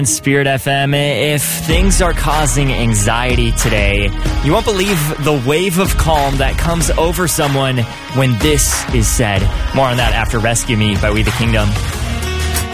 Spirit FM. If things are causing anxiety today, you won't believe the wave of calm that comes over someone when this is said. More on that after Rescue Me by We the Kingdom.